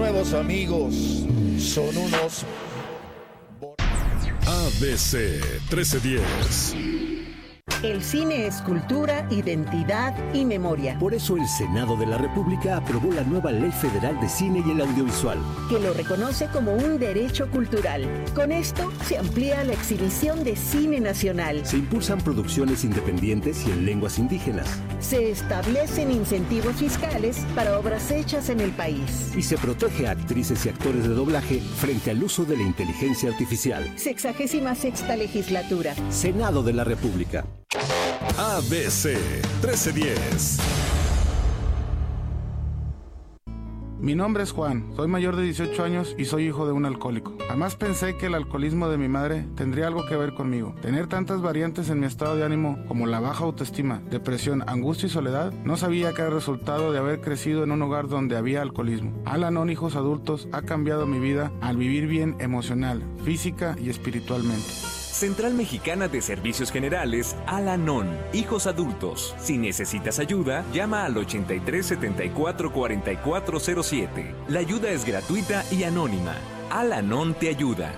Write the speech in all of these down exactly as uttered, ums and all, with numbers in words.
nuevos amigos son unos... A B C trece diez. El cine es cultura, identidad y memoria. Por eso el Senado de la República aprobó la nueva Ley Federal de Cine y el Audiovisual, que lo reconoce como un derecho cultural. Con esto se amplía la exhibición de cine nacional. Se impulsan producciones independientes y en lenguas indígenas. Se establecen incentivos fiscales para obras hechas en el país. Y se protege a actrices y actores de doblaje frente al uso de la inteligencia artificial. Sexagésima sexta legislatura. Senado de la República. A B C trece diez. Mi nombre es Juan, soy mayor de dieciocho años y soy hijo de un alcohólico. Jamás pensé que el alcoholismo de mi madre tendría algo que ver conmigo. Tener tantas variantes en mi estado de ánimo como la baja autoestima, depresión, angustia y soledad, no sabía que era resultado de haber crecido en un hogar donde había alcoholismo. Al-Anon Hijos Adultos ha cambiado mi vida al vivir bien emocional, física y espiritualmente. Central Mexicana de Servicios Generales, Al-Anon, Hijos Adultos. Si necesitas ayuda, llama al ochenta y tres setenta y cuatro cuarenta y cuatro cero siete. La ayuda es gratuita y anónima. Al-Anon te ayuda.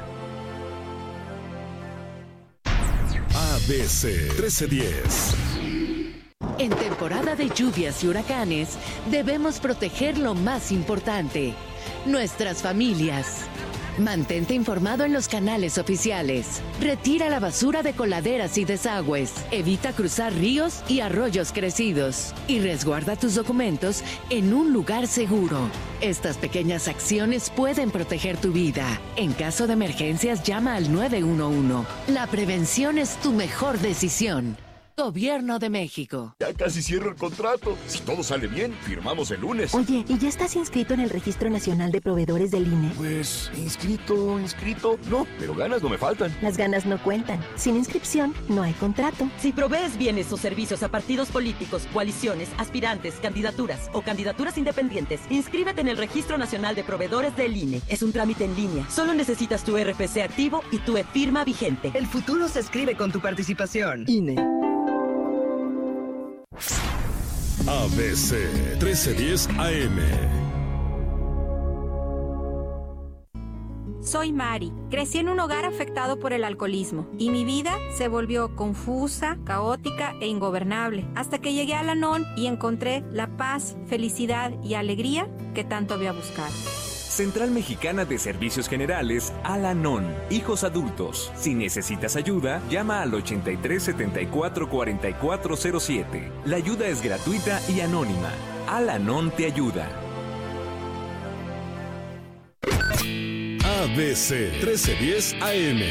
A B C trece diez. En temporada de lluvias y huracanes, debemos proteger lo más importante, nuestras familias. Mantente informado en los canales oficiales. Retira la basura de coladeras y desagües. Evita cruzar ríos y arroyos crecidos. Y resguarda tus documentos en un lugar seguro. Estas pequeñas acciones pueden proteger tu vida. En caso de emergencias, llama al nueve uno uno. La prevención es tu mejor decisión. Gobierno de México. Ya casi cierro el contrato. Si todo sale bien, firmamos el lunes. Oye, ¿y ya estás inscrito en el Registro Nacional de Proveedores del I N E? Pues, inscrito, inscrito. No, pero ganas no me faltan. Las ganas no cuentan. Sin inscripción, no hay contrato. Si provees bienes o servicios a partidos políticos, coaliciones, aspirantes, candidaturas o candidaturas independientes, inscríbete en el Registro Nacional de Proveedores del I N E. Es un trámite en línea. Solo necesitas tu R F C activo y tu e-firma vigente. El futuro se escribe con tu participación. I N E. A B C trece diez A M. Soy Mari. Crecí en un hogar afectado por el alcoholismo y mi vida se volvió confusa, caótica e ingobernable hasta que llegué a Al-Anon y encontré la paz, felicidad y alegría que tanto había buscado. Central Mexicana de Servicios Generales, Al-Anon, Hijos Adultos. Si necesitas ayuda, llama al ochenta y tres setenta y cuatro cuarenta y cuatro cero siete. La ayuda es gratuita y anónima. Al-Anon te ayuda. A B C trece diez A M.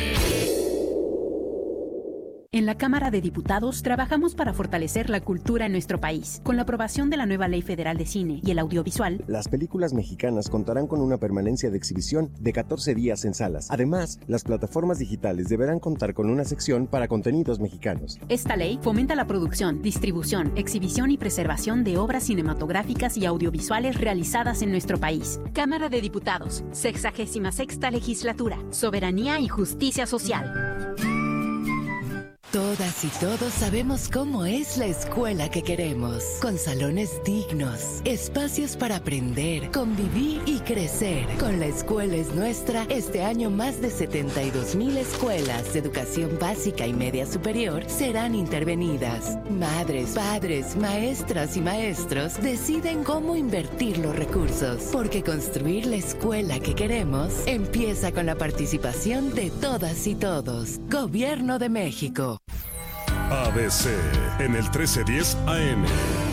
En la Cámara de Diputados trabajamos para fortalecer la cultura en nuestro país. Con la aprobación de la nueva Ley Federal de Cine y el Audiovisual, las películas mexicanas contarán con una permanencia de exhibición de catorce días en salas. Además, las plataformas digitales deberán contar con una sección para contenidos mexicanos. Esta ley fomenta la producción, distribución, exhibición y preservación de obras cinematográficas y audiovisuales realizadas en nuestro país. Cámara de Diputados, sexagésima sexta legislatura, soberanía y justicia social. Todas y todos sabemos cómo es la escuela que queremos, con salones dignos, espacios para aprender, convivir y crecer. Con La Escuela es Nuestra, este año más de setenta y dos mil escuelas de educación básica y media superior serán intervenidas. Madres, padres, maestras y maestros deciden cómo invertir los recursos, porque construir la escuela que queremos empieza con la participación de todas y todos. Gobierno de México. A B C en el trece diez A M.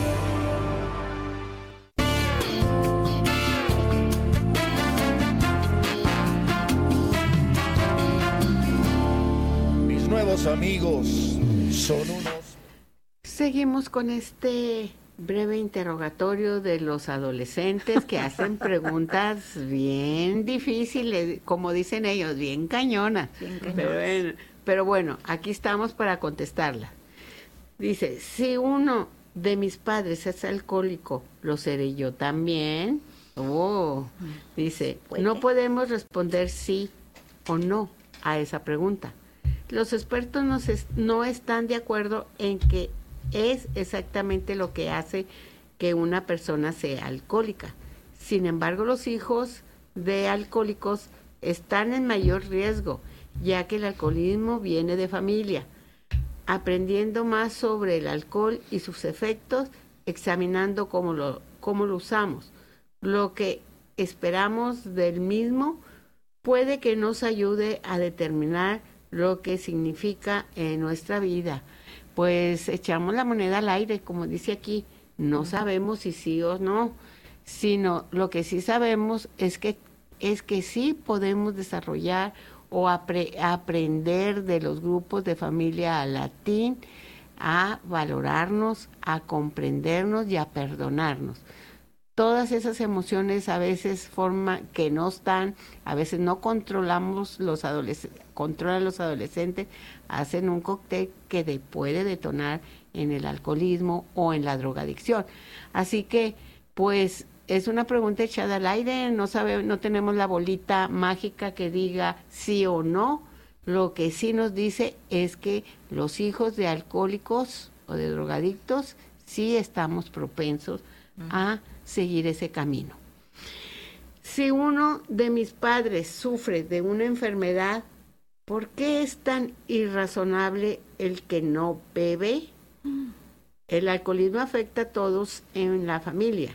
Mis nuevos amigos son unos... Seguimos con este breve interrogatorio de los adolescentes que hacen preguntas bien difíciles, como dicen ellos, bien cañonas. Bien cañonas. Pero, bueno, pero bueno, aquí estamos para contestarla. Dice, si uno de mis padres es alcohólico, ¿lo seré yo también? Oh, dice, no podemos responder sí o no a esa pregunta. Los expertos no, se, no están de acuerdo en que es exactamente lo que hace que una persona sea alcohólica. Sin embargo, los hijos de alcohólicos están en mayor riesgo, ya que el alcoholismo viene de familia. Aprendiendo más sobre el alcohol y sus efectos, examinando cómo lo, cómo lo usamos, lo que esperamos del mismo, puede que nos ayude a determinar lo que significa en nuestra vida. Pues echamos la moneda al aire, como dice aquí, no sabemos si sí o no, sino lo que sí sabemos es que, es que sí podemos desarrollar o apre- aprender de los grupos de familia latín a valorarnos, a comprendernos y a perdonarnos. Todas esas emociones a veces forman que no están, a veces no controlamos los adolescentes, controlan los adolescentes, hacen un cóctel que de, puede detonar en el alcoholismo o en la drogadicción. Así que, pues, es una pregunta echada al aire, no sabe, no tenemos la bolita mágica que diga sí o no. Lo que sí nos dice es que los hijos de alcohólicos o de drogadictos sí estamos propensos uh-huh. a seguir ese camino. Si uno de mis padres sufre de una enfermedad, ¿por qué es tan irrazonable el que no bebe? Uh-huh. El alcoholismo afecta a todos en la familia.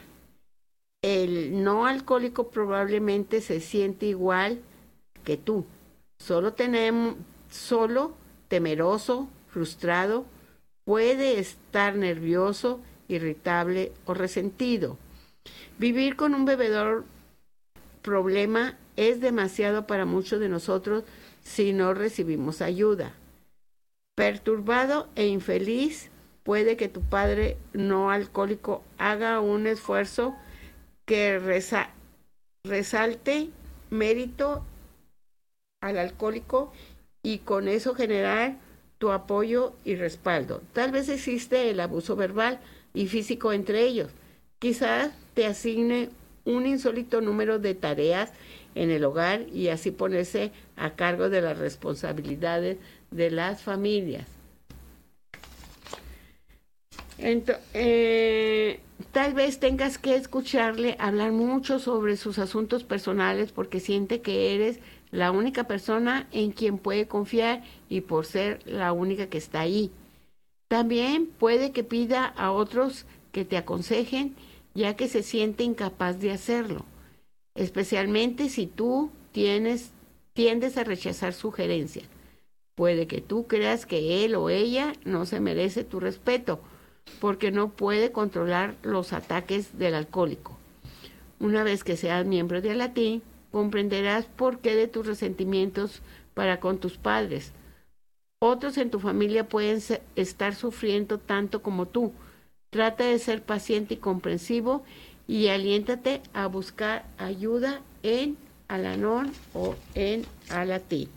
El no alcohólico probablemente se siente igual que tú, solo, tenemos, solo temeroso, frustrado, puede estar nervioso, irritable o resentido. Vivir con un bebedor problema es demasiado para muchos de nosotros si no recibimos ayuda. Perturbado e infeliz, puede que tu padre no alcohólico haga un esfuerzo que resa- resalte mérito al alcohólico y con eso generar tu apoyo y respaldo. Tal vez existe el abuso verbal y físico entre ellos. Quizás te asigne un insólito número de tareas en el hogar y así ponerse a cargo de las responsabilidades de las familias. Entonces, eh, tal vez tengas que escucharle hablar mucho sobre sus asuntos personales porque siente que eres la única persona en quien puede confiar y por ser la única que está ahí. También puede que pida a otros que te aconsejen, ya que se siente incapaz de hacerlo, especialmente si tú tienes, tiendes a rechazar sugerencias. Puede que tú creas que él o ella no se merece tu respeto, porque no puede controlar los ataques del alcohólico. Una vez que seas miembro de Latín, comprenderás por qué de tus resentimientos para con tus padres. Otros en tu familia pueden ser, estar sufriendo tanto como tú. Trata de ser paciente y comprensivo y aliéntate a buscar ayuda en Al-Anon o en Al-Latín.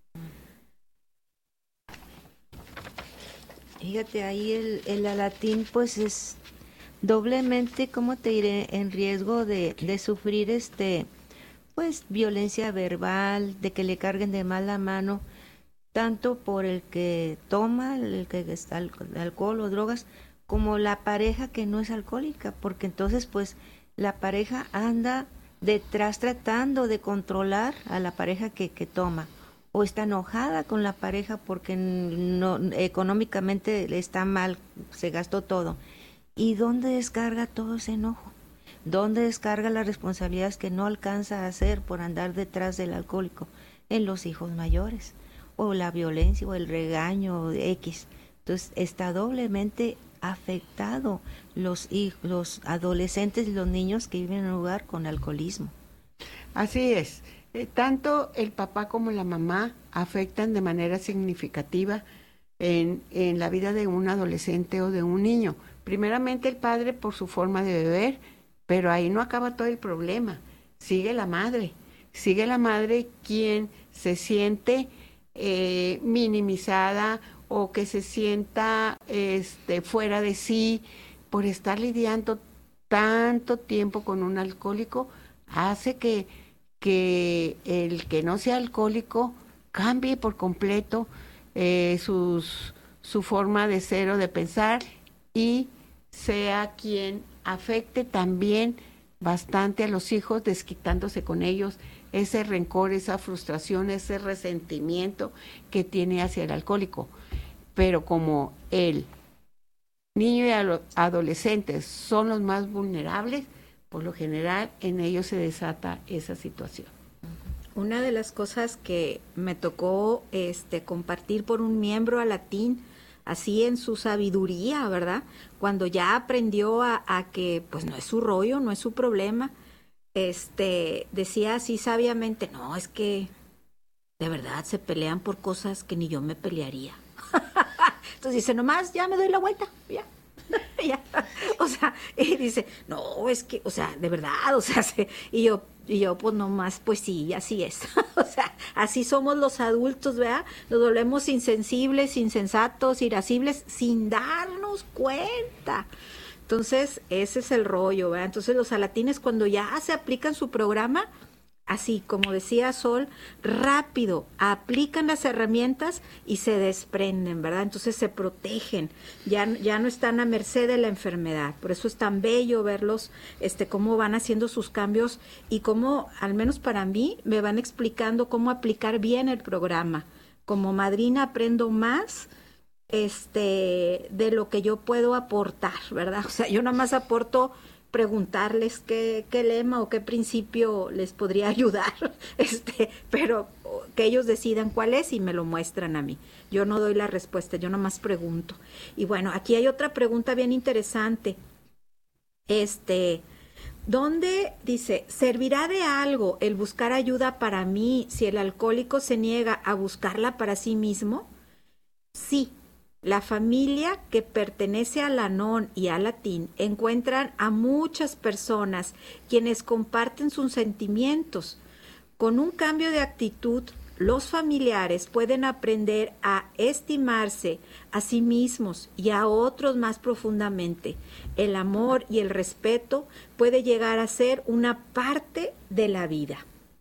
Fíjate, ahí el, el Al-Latín pues es doblemente, ¿cómo te diré?, en riesgo de, de sufrir este pues violencia verbal, de que le carguen de mala mano, tanto por el que toma, el que está al, alcohol o drogas, como la pareja que no es alcohólica, porque entonces pues la pareja anda detrás tratando de controlar a la pareja que, que toma, o está enojada con la pareja porque no, económicamente le está mal, se gastó todo. ¿Y dónde descarga todo ese enojo? ¿Dónde descarga las responsabilidades que no alcanza a hacer por andar detrás del alcohólico? En los hijos mayores, o la violencia, o el regaño X. Entonces está doblemente afectado los hijos, los adolescentes y los niños que viven en un lugar con alcoholismo. Así es. Eh, tanto el papá como la mamá afectan de manera significativa en, en la vida de un adolescente o de un niño. Primeramente el padre por su forma de beber, pero ahí no acaba todo el problema. Sigue la madre. Sigue la madre quien se siente eh, minimizada o que se sienta este, fuera de sí por estar lidiando tanto tiempo con un alcohólico, hace que, que el que no sea alcohólico cambie por completo eh, sus, su forma de ser o de pensar y sea quien afecte también bastante a los hijos, desquitándose con ellos ese rencor, esa frustración, ese resentimiento que tiene hacia el alcohólico. Pero como el niño y adolescentes son los más vulnerables, por lo general en ellos se desata esa situación. Una de las cosas que me tocó este, compartir por un miembro alatín, así en su sabiduría, ¿verdad? Cuando ya aprendió a, a que pues no es su rollo, no es su problema, este, decía así sabiamente, no, es que de verdad se pelean por cosas que ni yo me pelearía. Entonces dice, nomás ya me doy la vuelta, ya. ya. O sea, y dice, no, es que, o sea, de verdad, o sea, se, y yo, y yo, pues nomás, pues sí, así es. O sea, así somos los adultos, ¿verdad? Nos volvemos insensibles, insensatos, irascibles, sin darnos cuenta. Entonces, ese es el rollo, ¿verdad? Entonces, los alatines, cuando ya se aplican su programa, así como decía Sol, rápido, aplican las herramientas y se desprenden, ¿verdad? Entonces se protegen, ya, ya no están a merced de la enfermedad. Por eso es tan bello verlos, este, cómo van haciendo sus cambios y cómo, al menos para mí, me van explicando cómo aplicar bien el programa. Como madrina aprendo más este, de lo que yo puedo aportar, ¿verdad? O sea, yo nada más aporto preguntarles qué, qué lema o qué principio les podría ayudar, este, pero que ellos decidan cuál es y me lo muestran a mí. Yo no doy la respuesta, yo nomás pregunto. Y bueno, aquí hay otra pregunta bien interesante. Este, ¿dónde, dice, servirá de algo el buscar ayuda para mí si el alcohólico se niega a buscarla para sí mismo? Sí. La familia que pertenece al Anón y al Latín encuentran a muchas personas quienes comparten sus sentimientos. Con un cambio de actitud, los familiares pueden aprender a estimarse a sí mismos y a otros más profundamente. El amor y el respeto puede llegar a ser una parte de la vida.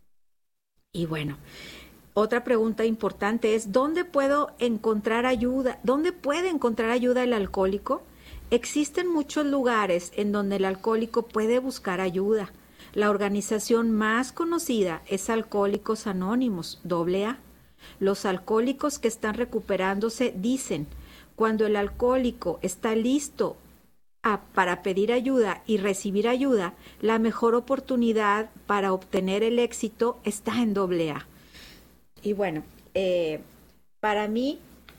Y bueno, otra pregunta importante es, ¿dónde puedo encontrar ayuda? ¿Dónde puede encontrar ayuda el alcohólico? Existen muchos lugares en donde el alcohólico puede buscar ayuda. La organización más conocida es Alcohólicos Anónimos, doble A. Los alcohólicos que están recuperándose dicen, cuando el alcohólico está listo a, para pedir ayuda y recibir ayuda, la mejor oportunidad para obtener el éxito está en doble A. Y bueno, eh, para mí,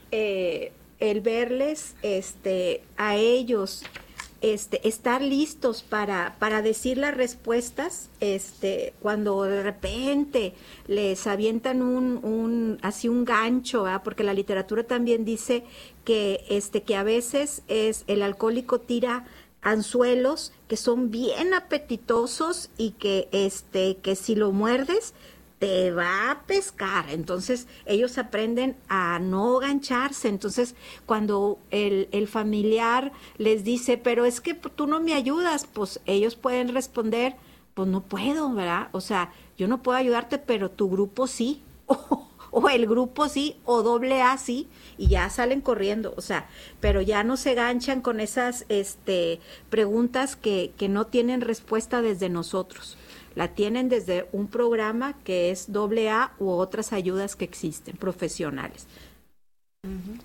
eh, el verles este, a ellos este, estar listos para, para decir las respuestas, este, cuando de repente les avientan un, un así un gancho, ¿verdad? Porque la literatura también dice que, este, que a veces es el alcohólico tira anzuelos que son bien apetitosos y que, este, que si lo muerdes te va a pescar. Entonces ellos aprenden a no gancharse. Entonces cuando el, el familiar les dice, pero es que tú no me ayudas, pues ellos pueden responder, pues no puedo, ¿verdad? O sea, yo no puedo ayudarte, pero tu grupo sí, o, o el grupo sí, o doble A sí, y ya salen corriendo. O sea, pero ya no se ganchan con esas este, preguntas que, que no tienen respuesta desde nosotros. La tienen desde un programa que es doble A u otras ayudas que existen, profesionales. Uh-huh.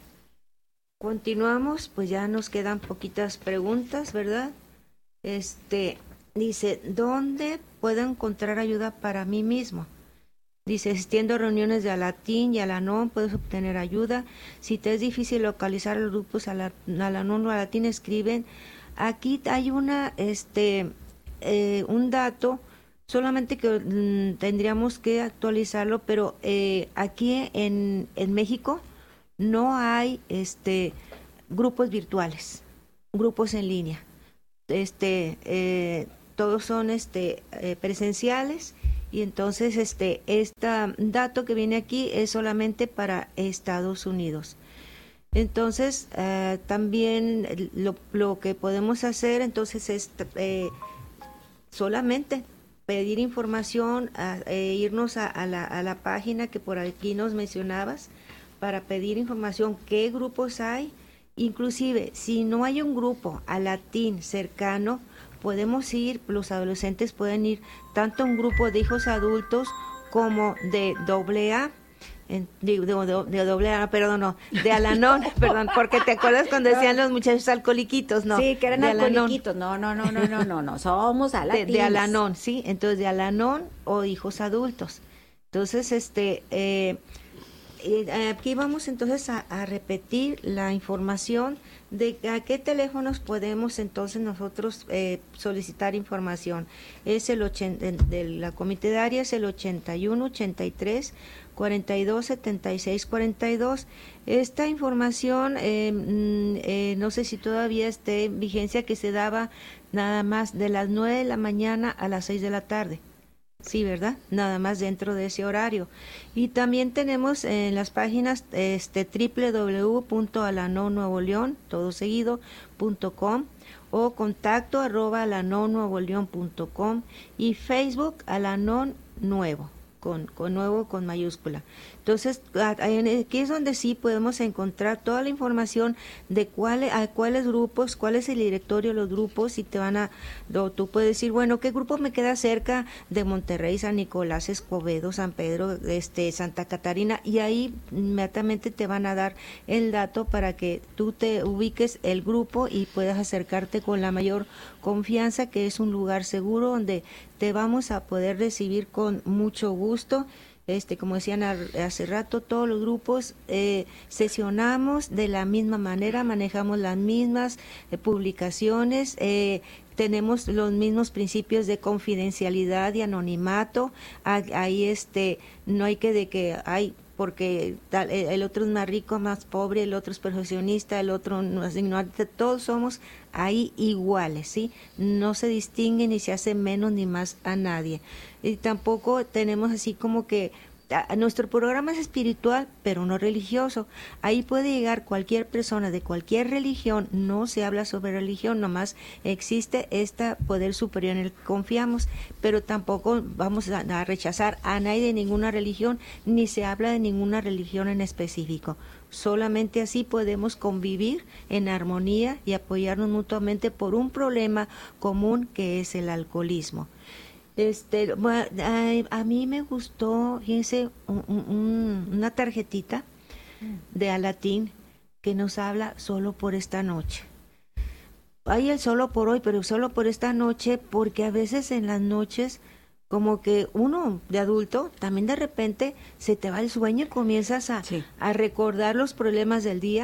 Continuamos, pues ya nos quedan poquitas preguntas, ¿verdad? Este, dice, ¿dónde puedo encontrar ayuda para mí mismo? Dice, asistiendo a reuniones de Alatín y Alanón puedes obtener ayuda. Si te es difícil localizar los grupos Alanón o Alatín, escriben. Aquí hay una, este, eh, un dato, solamente que mmm, tendríamos que actualizarlo, pero eh, aquí en, en México no hay este grupos virtuales, grupos en línea. Este, eh, todos son este eh, presenciales, y entonces este este dato que viene aquí es solamente para Estados Unidos. Entonces eh, también lo, lo que podemos hacer entonces es eh, solamente pedir información, a, e irnos a, a, la, a la página que por aquí nos mencionabas para pedir información, qué grupos hay. Inclusive, si no hay un grupo Alatín cercano, podemos ir, los adolescentes pueden ir tanto a un grupo de hijos adultos como de doble A, en, de, de, de, de doble A, perdón, no, de Al-Anon, perdón, porque te acuerdas cuando decían los muchachos alcoholiquitos, ¿no? Sí, que eran de alcoholiquitos, no, no, no, no, no, no, no, somos alatinos. De, de Al-Anon, sí, entonces de Al-Anon o hijos adultos. Entonces, este, eh, aquí vamos entonces a, a repetir la información de a qué teléfonos podemos entonces nosotros eh, solicitar información. Es el ochenta, de la comité de área es el ochenta y uno, ochenta y tres, cuarenta y dos, setenta y seis, cuarenta y dos. Esta información, eh, eh, no sé si todavía esté en vigencia, que se daba nada más de las nueve de la mañana a las seis de la tarde. Sí, ¿verdad? Nada más dentro de ese horario. Y también tenemos en las páginas este doble u doble u doble u punto alanon nuevo león, todo seguido, punto com, o contacto arroba alanon nuevo león punto com, y Facebook Al-Anon Nuevo, con, con nuevo con mayúscula. Entonces, aquí es donde sí podemos encontrar toda la información de cuáles, a cuáles grupos, cuál es el directorio de los grupos, y te van a, o tú puedes decir, bueno, ¿qué grupo me queda cerca de Monterrey, San Nicolás, Escobedo, San Pedro, este, Santa Catarina? Y ahí inmediatamente te van a dar el dato para que tú te ubiques el grupo y puedas acercarte con la mayor confianza, que es un lugar seguro donde te vamos a poder recibir con mucho gusto. Este, como decían hace rato, todos los grupos eh, sesionamos de la misma manera, manejamos las mismas eh, publicaciones, eh, tenemos los mismos principios de confidencialidad y anonimato. Ahí este, no hay que de que hay porque tal, el otro es más rico, más pobre, el otro es profesionista, el otro no es ignorante, todos somos ahí iguales, ¿sí? No se distingue ni se hace menos ni más a nadie. Y tampoco tenemos así como que a, nuestro programa es espiritual, pero no religioso. Ahí puede llegar cualquier persona de cualquier religión, no se habla sobre religión, nomás existe este poder superior en el que confiamos, pero tampoco vamos a, a rechazar a nadie de ninguna religión, ni se habla de ninguna religión en específico. Solamente así podemos convivir en armonía y apoyarnos mutuamente por un problema común que es el alcoholismo. Este, bueno, a, a mí me gustó, fíjense, un, un, una tarjetita de Alatín que nos habla solo por esta noche. Hay el solo por hoy, pero solo por esta noche, porque a veces en las noches, como que uno de adulto, también de repente se te va el sueño y comienzas a, sí. a recordar los problemas del día,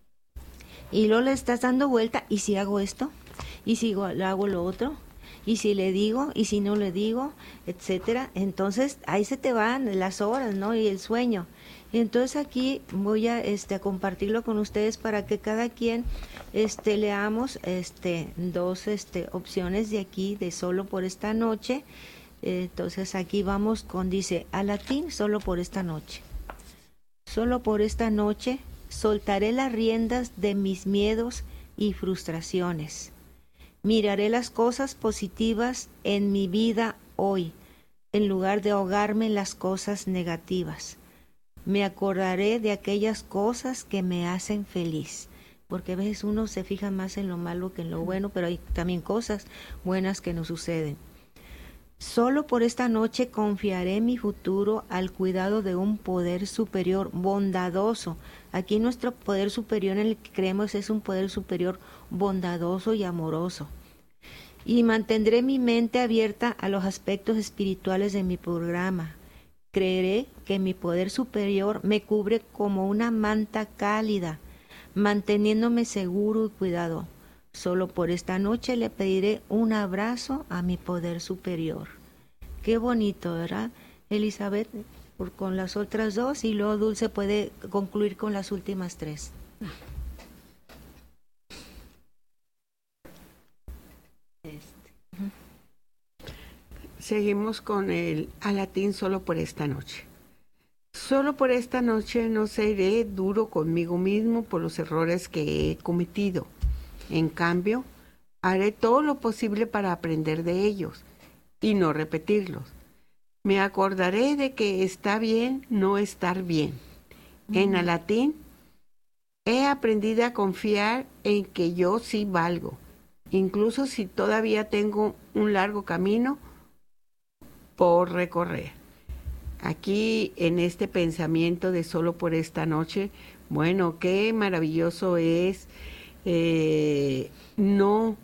y luego le estás dando vuelta, ¿y si hago esto? ¿Y si hago lo otro? Y si le digo, y si no le digo, etcétera. Entonces ahí se te van las horas, ¿no? Y el sueño. Y entonces aquí voy a este a compartirlo con ustedes para que cada quien este leamos este dos este opciones de aquí de solo por esta noche. Entonces aquí vamos con, dice, Alatín, solo por esta noche. Solo por esta noche soltaré las riendas de mis miedos y frustraciones. Miraré las cosas positivas en mi vida hoy, en lugar de ahogarme en las cosas negativas. Me acordaré de aquellas cosas que me hacen feliz, porque a veces uno se fija más en lo malo que en lo bueno, pero hay también cosas buenas que nos suceden. Solo por esta noche confiaré mi futuro al cuidado de un poder superior bondadoso. Aquí nuestro poder superior en el que creemos es un poder superior bondadoso y amoroso. Y mantendré mi mente abierta a los aspectos espirituales de mi programa. Creeré que mi poder superior me cubre como una manta cálida, manteniéndome seguro y cuidado. Solo por esta noche le pediré un abrazo a mi poder superior. Qué bonito, ¿verdad, Elizabeth? Por, con las otras dos, y luego Dulce puede concluir con las últimas tres. Este. Seguimos con el Alatín solo por esta noche. Solo por esta noche no seré duro conmigo mismo por los errores que he cometido. En cambio, haré todo lo posible para aprender de ellos y no repetirlos. Me acordaré de que está bien no estar bien. Mm. En Alatín, he aprendido a confiar en que yo sí valgo incluso si todavía tengo un largo camino por recorrer. Aquí en este pensamiento de solo por esta noche, bueno, qué maravilloso es eh, no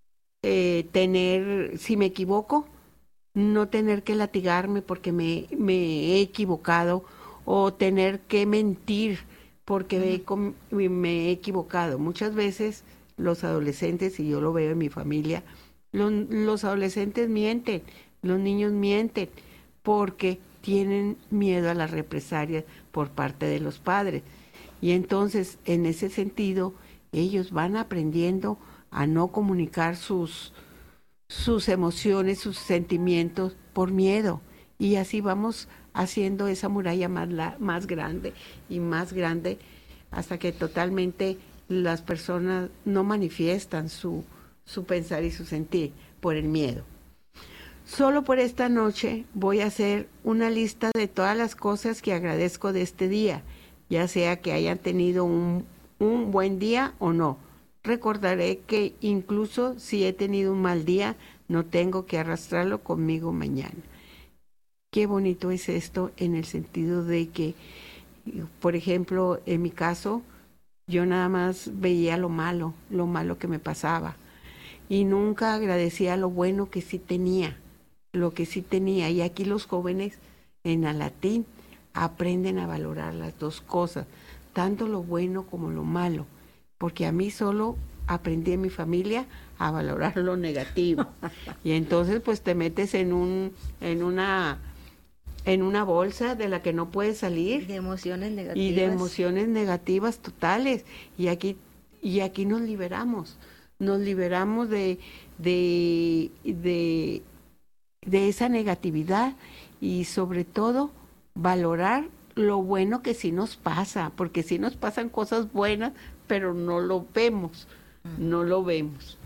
eh, tener, si me equivoco, no tener que latigarme porque me, me he equivocado, o tener que mentir porque me, me he equivocado. Muchas veces los adolescentes, y yo lo veo en mi familia, los, los adolescentes mienten, los niños mienten porque tienen miedo a las represalias por parte de los padres. Y entonces, en ese sentido, ellos van aprendiendo a no comunicar sus, sus emociones, sus sentimientos por miedo. Y así vamos haciendo esa muralla más, la, más grande y más grande hasta que totalmente las personas no manifiestan su, su pensar y su sentir por el miedo. Solo por esta noche voy a hacer una lista de todas las cosas que agradezco de este día, ya sea que hayan tenido un, un buen día o no. Recordaré que incluso si he tenido un mal día, no tengo que arrastrarlo conmigo mañana. Qué bonito es esto en el sentido de que, por ejemplo, en mi caso, yo nada más veía lo malo, lo malo que me pasaba, y nunca agradecía lo bueno que sí tenía. lo que sí tenía. Y aquí los jóvenes en Alatín aprenden a valorar las dos cosas, tanto lo bueno como lo malo, porque a mí solo aprendí en mi familia a valorar lo negativo. Y entonces pues te metes en un en una en una bolsa de la que no puedes salir, de emociones negativas y de emociones negativas totales. Y aquí y aquí nos liberamos, nos liberamos de de de de esa negatividad, y sobre todo valorar lo bueno que sí nos pasa, porque sí nos pasan cosas buenas, pero no lo vemos, no lo vemos.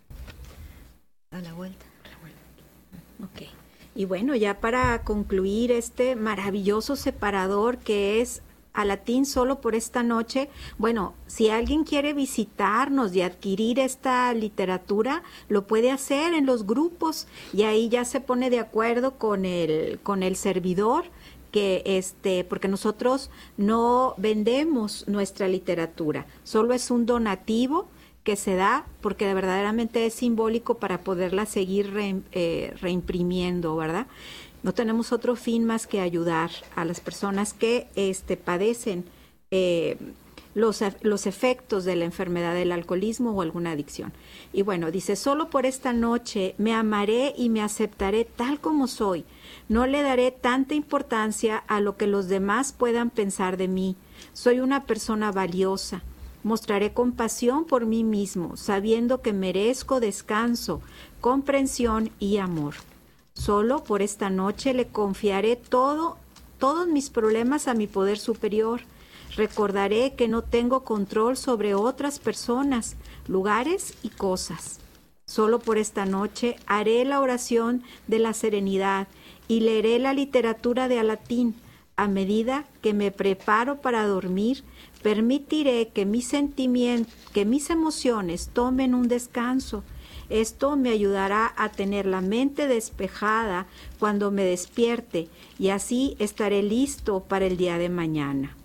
A la vuelta. A la vuelta. Ok. Y bueno, ya para concluir este maravilloso separador que es Alatín solo por esta noche, bueno, si alguien quiere visitarnos y adquirir esta literatura, lo puede hacer en los grupos, y ahí ya se pone de acuerdo con el con el servidor, que este porque nosotros no vendemos nuestra literatura, solo es un donativo que se da porque verdaderamente es simbólico para poderla seguir re, eh, reimprimiendo, ¿verdad? No tenemos otro fin más que ayudar a las personas que este, padecen eh, los, los efectos de la enfermedad del alcoholismo o alguna adicción. Y bueno, dice, solo por esta noche me amaré y me aceptaré tal como soy. No le daré tanta importancia a lo que los demás puedan pensar de mí. Soy una persona valiosa. Mostraré compasión por mí mismo, sabiendo que merezco descanso, comprensión y amor. Solo por esta noche le confiaré todo, todos mis problemas a mi poder superior. Recordaré que no tengo control sobre otras personas, lugares y cosas. Solo por esta noche haré la oración de la serenidad y leeré la literatura de Alatín. A medida que me preparo para dormir, permitiré que mis sentimientos, que mis emociones tomen un descanso. Esto me ayudará a tener la mente despejada cuando me despierte, y así estaré listo para el día de mañana.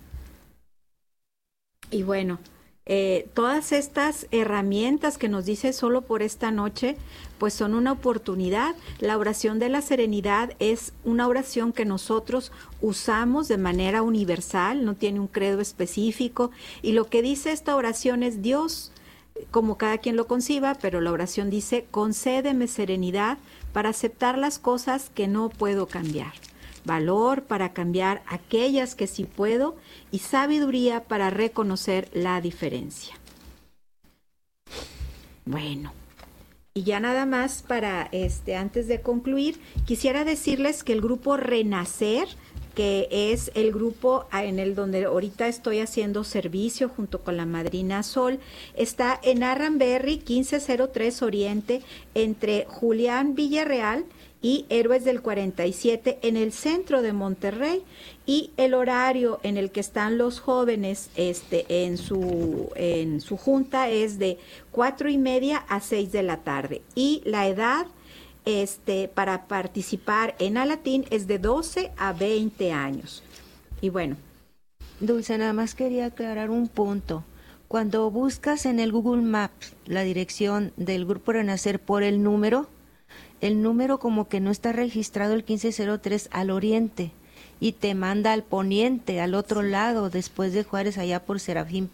Y bueno, eh, todas estas herramientas que nos dice solo por esta noche, pues son una oportunidad. La oración de la serenidad es una oración que nosotros usamos de manera universal, no tiene un credo específico, y lo que dice esta oración es: Dios, como cada quien lo conciba, pero la oración dice: concédeme serenidad para aceptar las cosas que no puedo cambiar, valor para cambiar aquellas que sí puedo, y sabiduría para reconocer la diferencia. Bueno, y ya nada más para este antes de concluir, quisiera decirles que el grupo Renacer, que es el grupo en el donde ahorita estoy haciendo servicio junto con la madrina Sol, está en Arranberry quince cero tres Oriente, entre Julián Villarreal y Héroes del cuarenta y siete en el centro de Monterrey, y el horario en el que están los jóvenes este, en, su, en su junta es de cuatro y media a seis de la tarde, y la edad este, para participar en Alatín es de doce a veinte años. Y bueno. Dulce, nada más quería aclarar un punto. Cuando buscas en el Google Maps la dirección del Grupo Renacer por el número, el número como que no está registrado el quince cero tres al oriente y te manda al poniente, al otro lado, después de Juárez, allá por Serafín